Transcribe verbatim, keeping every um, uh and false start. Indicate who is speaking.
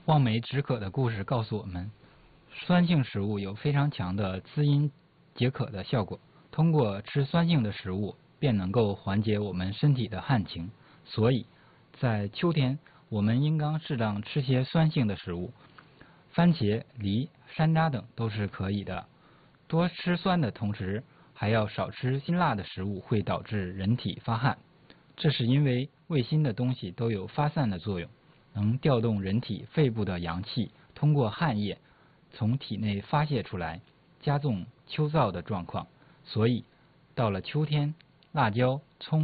Speaker 1: 望梅止渴的故事告诉我们，酸性食物有非常强的滋阴解渴的效果。通过吃酸性的食物，便能够缓解我们身体的旱情。所以，在秋天，我们应当适当吃些酸性的食物，番茄、梨、山楂等都是可以的。多吃酸的同时，还要少吃辛辣的食物，会导致人体发汗。这是因为味辛的东西都有发散的作用，能调动人体肺部的阳气，通过汗液从体内发泄出来，加重秋燥的状况。所以，到了秋天，辣椒、葱